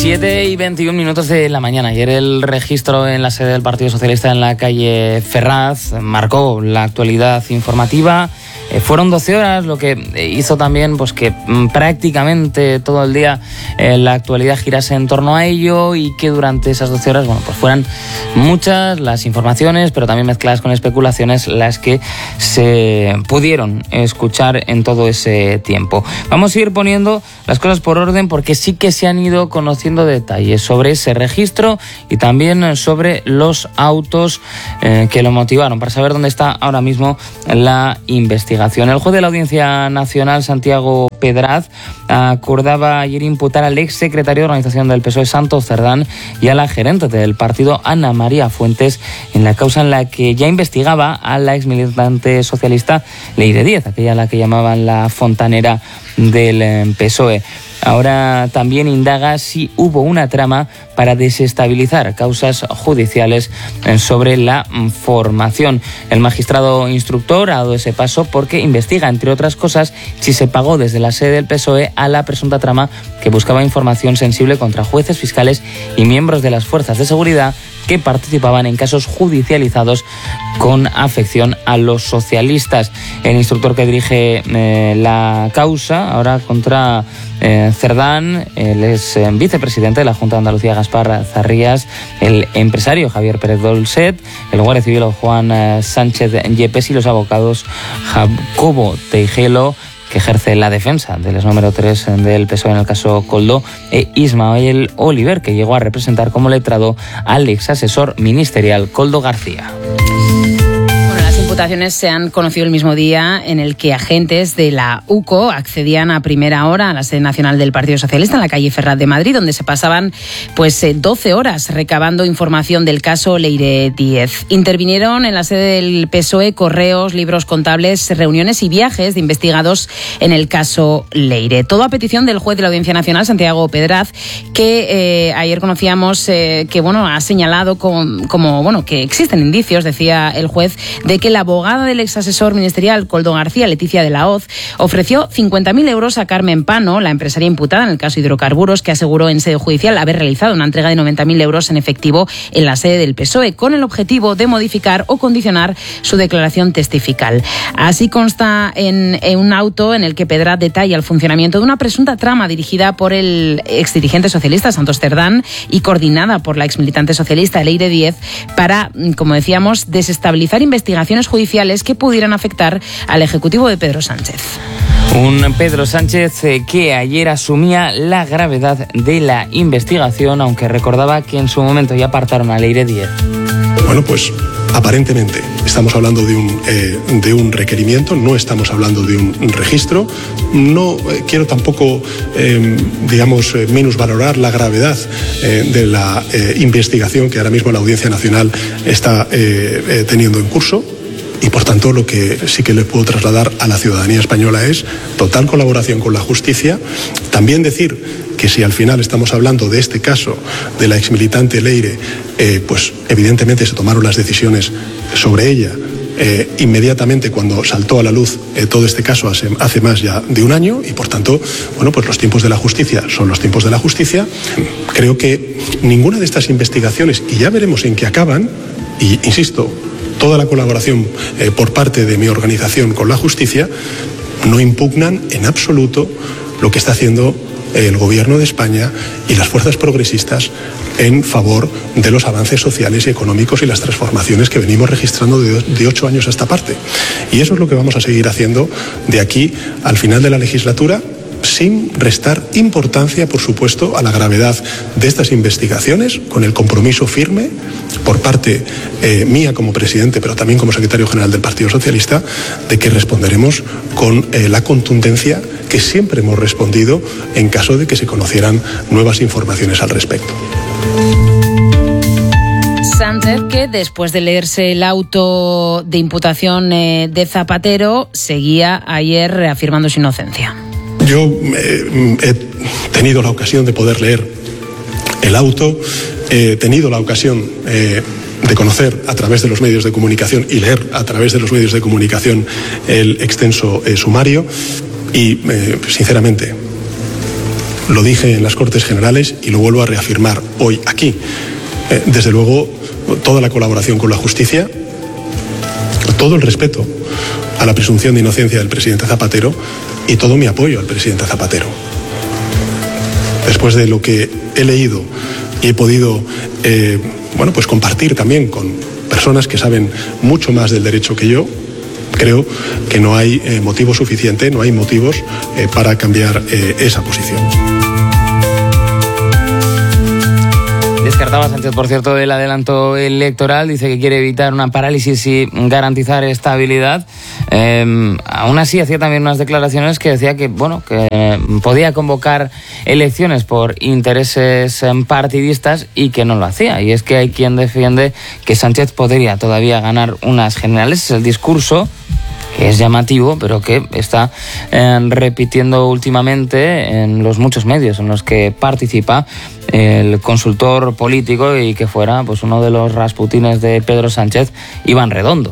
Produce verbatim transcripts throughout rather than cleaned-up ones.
siete y veintiún minutos de la mañana. Ayer el registro en la sede del Partido Socialista en la calle Ferraz marcó la actualidad informativa. Eh, fueron doce horas, lo que hizo también pues que mm, prácticamente todo el día eh, la actualidad girase en torno a ello y que durante esas doce horas bueno, pues fueran muchas las informaciones, pero también mezcladas con especulaciones, las que se pudieron escuchar en todo ese tiempo. Vamos a ir poniendo las cosas por orden porque sí que se han ido conociendo detalles sobre ese registro y también sobre los autos eh, que lo motivaron, para saber dónde está ahora mismo la investigación. El juez de la Audiencia Nacional, Santiago Pedraz, acordaba ayer imputar al ex secretario de organización del P S O E, Santos Cerdán, y a la gerente del partido, Ana María Fuentes, en la causa en la que ya investigaba a la ex militante socialista Leire Díez, aquella a la que llamaban la fontanera del P S O E. Ahora también indaga si hubo una trama para desestabilizar causas judiciales sobre la formación. El magistrado instructor ha dado ese paso porque investiga, entre otras cosas, si se pagó desde la sede del P S O E a la presunta trama que buscaba información sensible contra jueces, fiscales y miembros de las fuerzas de seguridad que participaban en casos judicializados con afección a los socialistas. El instructor que dirige eh, la causa ahora contra eh, Cerdán, él es eh, vicepresidente de la Junta de Andalucía, Gaspar Zarrías, el empresario Javier Pérez Dolcet, el guardia civil Juan eh, Sánchez Yepes y los abogados Jacobo Teijelo, que ejerce la defensa del ex número tres del P S O E en el caso Koldo, e Ismael Oliver, que llegó a representar como letrado al ex asesor ministerial Koldo García. Las imputaciones se han conocido el mismo día en el que agentes de la U C O accedían a primera hora a la sede nacional del Partido Socialista en la calle Ferraz de Madrid, donde se pasaban pues doce horas recabando información del caso Leire Díez. Intervinieron en la sede del P S O E correos, libros contables, reuniones y viajes de investigados en el caso Leire. Todo a petición del juez de la Audiencia Nacional, Santiago Pedraz, que eh, ayer conocíamos eh, que bueno ha señalado como, como bueno que existen indicios, decía el juez, de que la abogada del ex asesor ministerial Koldo García, Leticia de la Hoz, ofreció cincuenta mil euros a Carmen Pano, la empresaria imputada en el caso Hidrocarburos, que aseguró en sede judicial haber realizado una entrega de noventa mil euros en efectivo en la sede del P S O E, con el objetivo de modificar o condicionar su declaración testifical. Así consta en, en un auto en el que Pedraz detalla el funcionamiento de una presunta trama dirigida por el exdirigente socialista Santos Cerdán y coordinada por la exmilitante socialista Leire Díez para, como decíamos, desestabilizar investigaciones judiciales que pudieran afectar al ejecutivo de Pedro Sánchez. Un Pedro Sánchez que ayer asumía la gravedad de la investigación, aunque recordaba que en su momento ya apartaron a Leire Díez. Bueno, pues aparentemente estamos hablando de un, eh, de un requerimiento, no estamos hablando de un registro. No eh, quiero tampoco, eh, digamos, eh, minusvalorar la gravedad eh, de la eh, investigación que ahora mismo la Audiencia Nacional está eh, eh, teniendo en curso. Y por tanto lo que sí que le puedo trasladar a la ciudadanía española es total colaboración con la justicia. También decir que si al final estamos hablando de este caso de la exmilitante Leire, eh, pues evidentemente se tomaron las decisiones sobre ella eh, inmediatamente cuando saltó a la luz eh, todo este caso hace, hace más ya de un año y por tanto, bueno, pues los tiempos de la justicia son los tiempos de la justicia. Creo que ninguna de estas investigaciones, y ya veremos en qué acaban, y insisto, toda la colaboración eh, por parte de mi organización con la justicia, no impugnan en absoluto lo que está haciendo el Gobierno de España y las fuerzas progresistas en favor de los avances sociales y económicos y las transformaciones que venimos registrando de, de ocho años a esta parte. Y eso es lo que vamos a seguir haciendo de aquí al final de la legislatura, sin restar importancia, por supuesto, a la gravedad de estas investigaciones, con el compromiso firme por parte eh, mía como presidente, pero también como secretario general del Partido Socialista, de que responderemos con eh, la contundencia que siempre hemos respondido en caso de que se conocieran nuevas informaciones al respecto. Sánchez, que después de leerse el auto de imputación eh, de Zapatero, seguía ayer reafirmando su inocencia. Yo eh, he tenido la ocasión de poder leer el auto, he tenido la ocasión eh, de conocer a través de los medios de comunicación y leer a través de los medios de comunicación el extenso eh, sumario y, eh, sinceramente, Lo dije en las Cortes Generales y lo vuelvo a reafirmar hoy aquí. Eh, desde luego, toda la colaboración con la justicia, todo el respeto a la presunción de inocencia del presidente Zapatero y todo mi apoyo al presidente Zapatero. Después de lo que he leído y he podido eh, bueno, pues compartir también con personas que saben mucho más del derecho que yo, creo que no hay eh, motivo suficiente, no hay motivos eh, para cambiar eh, esa posición. Descartaba Sánchez, por cierto, el adelanto electoral. Dice que quiere evitar una parálisis y garantizar estabilidad. Eh, aún así, hacía también unas declaraciones que decía que, bueno, que podía convocar elecciones por intereses partidistas y que no lo hacía. Y es que hay quien defiende que Sánchez podría todavía ganar unas generales. Es el discurso que es llamativo, pero que está eh, repitiendo últimamente en los muchos medios en los que participa el consultor político y que fuera pues uno de los rasputines de Pedro Sánchez, Iván Redondo.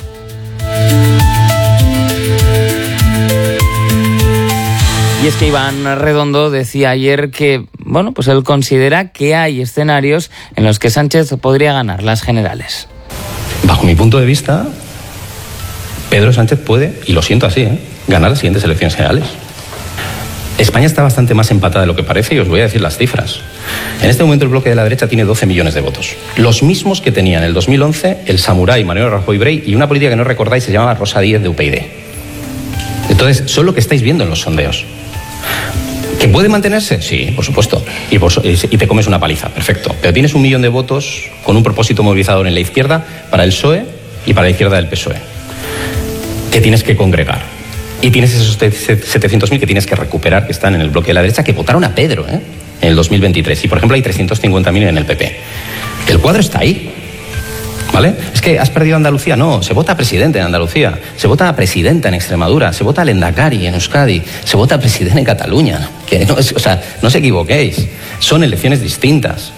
Y es que Iván Redondo decía ayer que, bueno, pues él considera que hay escenarios en los que Sánchez podría ganar las generales. Bajo mi punto de vista, Pedro Sánchez puede, y lo siento así, ¿eh? ganar las siguientes elecciones generales. España está bastante más empatada de lo que parece y os voy a decir las cifras. En este momento el bloque de la derecha tiene doce millones de votos. Los mismos que tenía en el dos mil once el samurái Mariano Rajoy Brey y una política que no recordáis se llamaba Rosa Díez de U P y D. Entonces, son lo que estáis viendo en los sondeos. ¿Que puede mantenerse? Sí, por supuesto. Y, por, y te comes una paliza, perfecto. Pero tienes un millón de votos con un propósito movilizador en la izquierda para el P S O E y para la izquierda del P S O E. Que tienes que congregar. Y tienes esos setecientos mil que tienes que recuperar, que están en el bloque de la derecha, que votaron a Pedro ¿eh? en el dos mil veintitrés. Y, por ejemplo, hay trescientos cincuenta mil en el P P. El cuadro está ahí. ¿Vale? Es que has perdido Andalucía. No, se vota a presidente en Andalucía. Se vota a presidenta en Extremadura. Se vota a Lehendakari en Euskadi. Se vota a presidente en Cataluña. Que no, es, o sea, no os equivoquéis. Son elecciones distintas.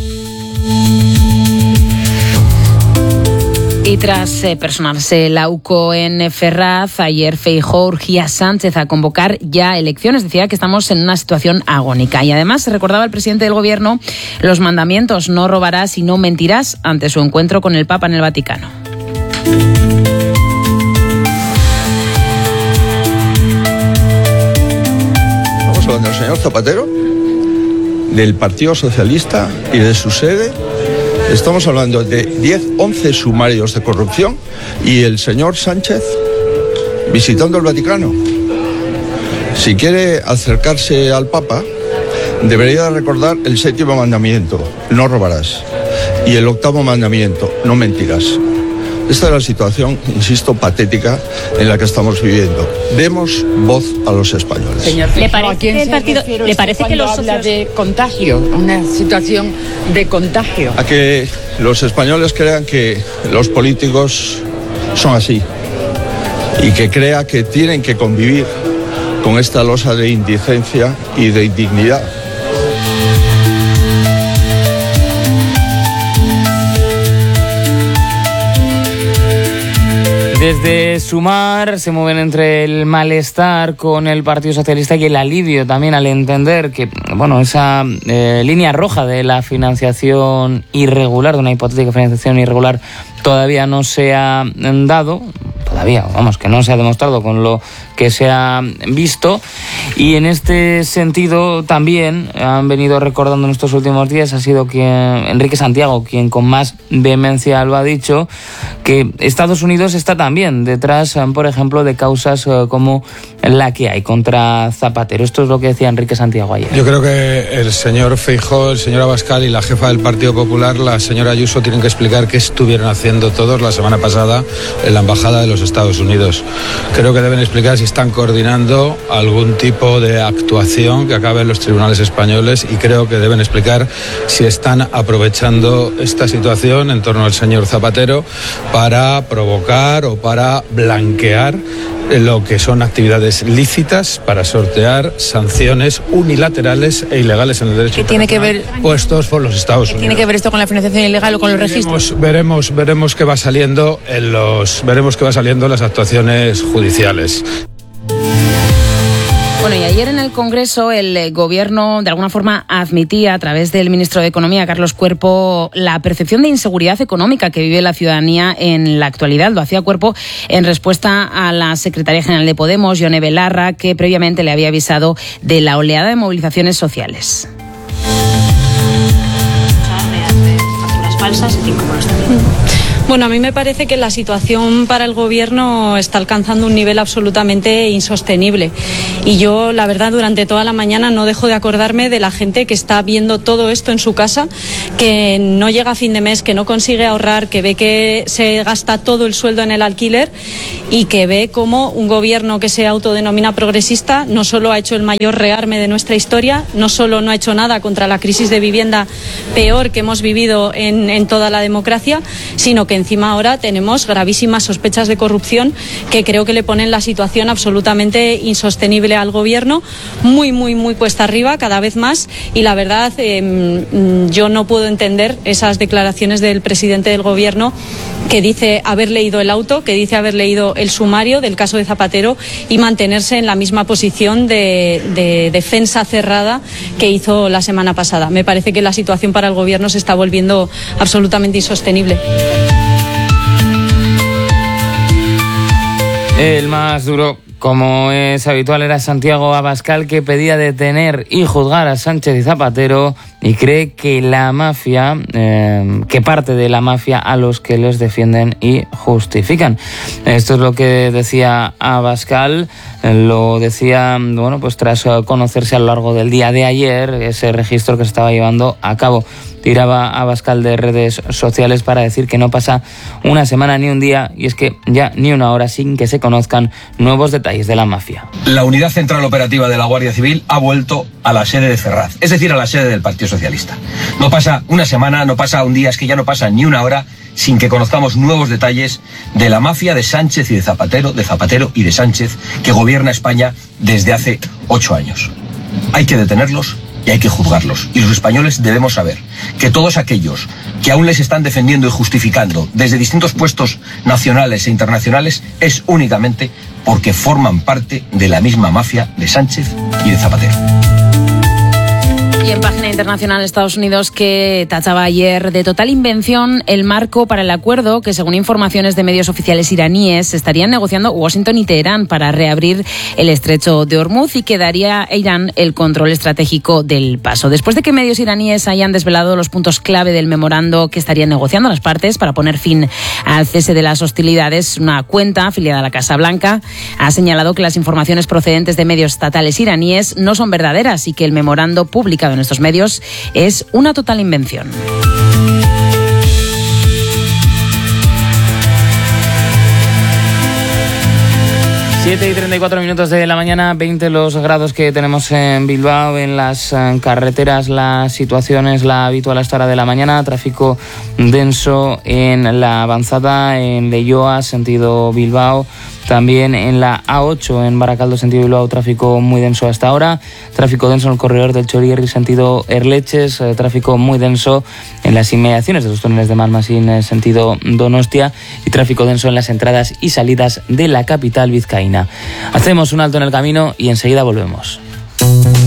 Y tras eh, personarse la U C O en Ferraz, ayer Feijóo urgía a Sánchez a convocar ya elecciones. Decía que estamos en una situación agónica. Y además recordaba al presidente del Gobierno los mandamientos: no robarás y no mentirás, ante su encuentro con el Papa en el Vaticano. Estamos hablando del señor Zapatero, del Partido Socialista y de su sede. Estamos hablando de diez, once sumarios de corrupción y el señor Sánchez visitando el Vaticano. Si quiere acercarse al Papa, debería recordar el séptimo mandamiento, no robarás, y el octavo mandamiento, no mentirás. Esta es la situación, insisto, patética en la que estamos viviendo. Demos voz a los españoles. Señor Feijóo, ¿le parece, que el partido, ¿le parece que los socios... habla de contagio, una situación de contagio? A que los españoles crean que los políticos son así y que crea que tienen que convivir con esta losa de indigencia y de indignidad. Desde Sumar se mueven entre el malestar con el Partido Socialista y el alivio también al entender que, bueno, esa eh, línea roja de la financiación irregular, de una hipotética financiación irregular, todavía no se ha dado, todavía, vamos, que no se ha demostrado con lo que se ha visto. Y en este sentido también han venido recordando en estos últimos días, ha sido quien, Enrique Santiago quien con más vehemencia lo ha dicho, que Estados Unidos está también detrás, por ejemplo, de causas como la que hay contra Zapatero. Esto es lo que decía Enrique Santiago ayer. Yo creo que el señor Feijóo, el señor Abascal y la jefa del Partido Popular, la señora Ayuso, tienen que explicar qué estuvieron haciendo todos la semana pasada en la Embajada de los Estados Unidos. Creo que deben explicar si están coordinando algún tipo de actuación que acabe en los tribunales españoles, y creo que deben explicar si están aprovechando esta situación en torno al señor Zapatero para provocar o para blanquear lo que son actividades lícitas, para sortear sanciones unilaterales e ilegales en el derecho internacional. ¿Qué tiene que ver puestos por los Estados Unidos? ¿Tiene que ver esto con la financiación ilegal o con los veremos, registros? Veremos, veremos qué va saliendo en los, veremos qué va saliendo en las actuaciones judiciales. Bueno, y ayer en el Congreso el Gobierno de alguna forma admitía a través del ministro de Economía, Carlos Cuerpo, la percepción de inseguridad económica que vive la ciudadanía en la actualidad. Lo hacía Cuerpo en respuesta a la secretaria general de Podemos, Yone Belarra, que previamente le había avisado de la oleada de movilizaciones sociales. Facturas falsas, y como Bueno, a mí me parece que la situación para el Gobierno está alcanzando un nivel absolutamente insostenible. Y yo, la verdad, durante toda la mañana no dejo de acordarme de la gente que está viendo todo esto en su casa, que no llega a fin de mes, que no consigue ahorrar, que ve que se gasta todo el sueldo en el alquiler y que ve cómo un Gobierno que se autodenomina progresista no solo ha hecho el mayor rearme de nuestra historia, no solo no ha hecho nada contra la crisis de vivienda peor que hemos vivido en, en toda la democracia, sino que encima ahora tenemos gravísimas sospechas de corrupción que creo que le ponen la situación absolutamente insostenible al Gobierno, muy, muy, muy cuesta arriba cada vez más, y la verdad eh, yo no puedo entender esas declaraciones del presidente del Gobierno que dice haber leído el auto, que dice haber leído el sumario del caso de Zapatero y mantenerse en la misma posición de, de defensa cerrada que hizo la semana pasada. Me parece que la situación para el Gobierno se está volviendo absolutamente insostenible. El más duro, como es habitual, era Santiago Abascal, que pedía detener y juzgar a Sánchez y Zapatero y cree que la mafia, eh, que parte de la mafia a los que les defienden y justifican. Esto es lo que decía Abascal. Lo decía, bueno, pues tras conocerse a lo largo del día de ayer ese registro que se estaba llevando a cabo. Tiraba Abascal de redes sociales para decir que no pasa una semana ni un día, y es que ya ni una hora sin que se conozcan nuevos detalles de la mafia. La Unidad Central Operativa de la Guardia Civil ha vuelto a la sede de Ferraz, es decir, a la sede del Partido Socialista. No pasa una semana, no pasa un día, es que ya no pasa ni una hora sin que conozcamos nuevos detalles de la mafia de Sánchez y de Zapatero, de Zapatero y de Sánchez, que gobierna España desde hace ocho años. Hay que detenerlos y hay que juzgarlos. Y los españoles debemos saber que todos aquellos que aún les están defendiendo y justificando desde distintos puestos nacionales e internacionales es únicamente porque forman parte de la misma mafia de Sánchez y de Zapatero. Y en página internacional, Estados Unidos, que tachaba ayer de total invención el marco para el acuerdo que, según informaciones de medios oficiales iraníes, estarían negociando Washington y Teherán para reabrir el estrecho de Hormuz y que daría a Irán el control estratégico del paso. Después de que medios iraníes hayan desvelado los puntos clave del memorando que estarían negociando las partes para poner fin al cese de las hostilidades, una cuenta afiliada a la Casa Blanca ha señalado que las informaciones procedentes de medios estatales iraníes no son verdaderas y que el memorando publicado en estos medios es una total invención. siete y treinta y cuatro minutos de la mañana, veinte los grados que tenemos en Bilbao. En las carreteras la situación es la habitual a esta hora de la mañana. Tráfico denso en la avanzada en Leioa, sentido Bilbao. También en la A ocho en Baracaldo, sentido Bilbao, tráfico muy denso hasta ahora. Tráfico denso en el corredor del Txorierri, sentido Erleches. Eh, tráfico muy denso en las inmediaciones de los túneles de Malmasín, sentido Donostia. Y tráfico denso en las entradas y salidas de la capital vizcaína. Hacemos un alto en el camino y enseguida volvemos.